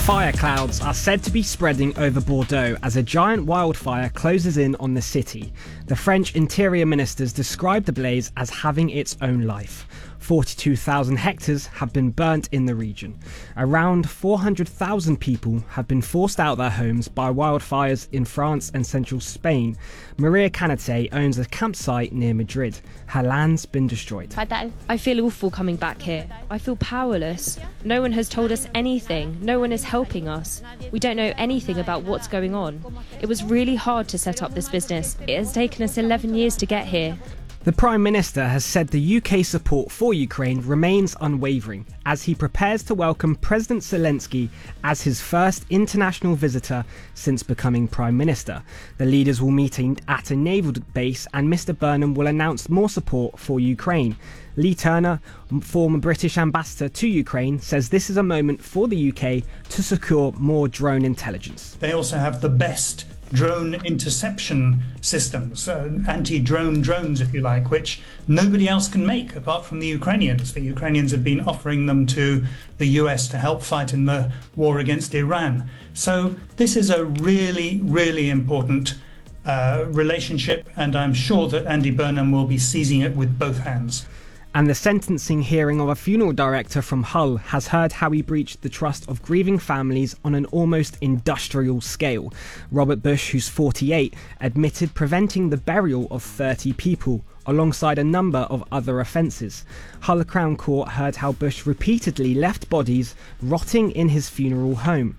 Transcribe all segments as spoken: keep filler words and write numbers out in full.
Fire clouds are said to be spreading over Bordeaux as a giant wildfire closes in on the city. The French interior ministers described the blaze as having its own life. forty-two thousand hectares have been burnt in the region. Around four hundred thousand people have been forced out of their homes by wildfires in France and central Spain. Maria Canate owns a campsite near Madrid. Her land's been destroyed. I feel awful coming back here. I feel powerless. No one has told us anything. No one is helping us. We don't know anything about what's going on. It was really hard to set up this business. It has taken us eleven years to get here. The Prime Minister has said the U K support for Ukraine remains unwavering as he prepares to welcome President Zelensky as his first international visitor since becoming Prime Minister. The leaders will meet at a naval base and Mr Burnham will announce more support for Ukraine. Lee Turner, former British ambassador to Ukraine, says this is a moment for the U K to secure more drone intelligence. They also have the best drone interception systems, uh, anti-drone drones, if you like, which nobody else can make apart from the Ukrainians. The Ukrainians have been offering them to the U S to help fight in the war against Iran. So this is a really, really important uh, relationship, and I'm sure that Andy Burnham will be seizing it with both hands. And the sentencing hearing of a funeral director from Hull has heard how he breached the trust of grieving families on an almost industrial scale. Robert Bush, who's forty-eight, admitted preventing the burial of thirty people, alongside a number of other offences. Hull Crown Court heard how Bush repeatedly left bodies rotting in his funeral home.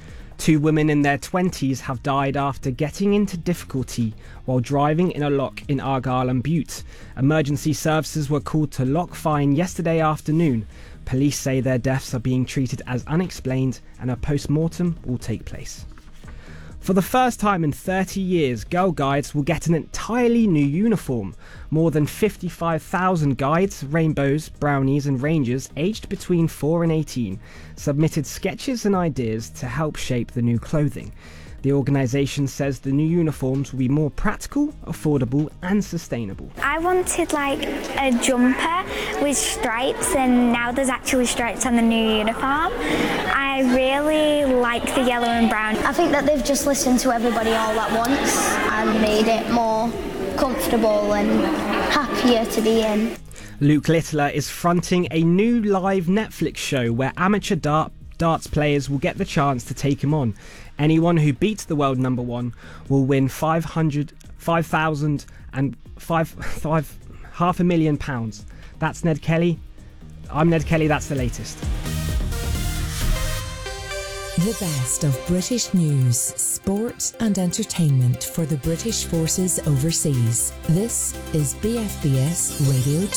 Two women in their twenties have died after getting into difficulty while driving in a lock in Argyll and Bute. Emergency services were called to Loch Fyne yesterday afternoon. Police say their deaths are being treated as unexplained and a post-mortem will take place. For the first time in thirty years, Girl Guides will get an entirely new uniform. More than fifty-five thousand guides, rainbows, brownies and rangers aged between four and eighteen submitted sketches and ideas to help shape the new clothing. The organisation says the new uniforms will be more practical, affordable and sustainable. I wanted like a jumper with stripes, and now there's actually stripes on the new uniform. I really like the yellow and brown. I think that they've just listened to everybody all at once and made it more comfortable and happier to be in. Luke Littler is fronting a new live Netflix show where amateur dart darts players will get the chance to take him on. Anyone who beats the world number one will win five hundred, five thousand and five, five, half a million pounds. That's Ned Kelly. I'm Ned Kelly, that's the latest. The best of British news, sport and entertainment for the British forces overseas. This is B F B S Radio two.